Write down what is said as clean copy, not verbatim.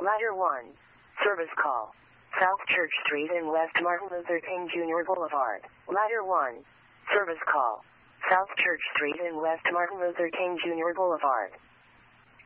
Ladder 1. Service call. South Church Street and West Martin Luther King Jr. Boulevard. Ladder 1. Service call. South Church Street and West Martin Luther King Jr. Boulevard.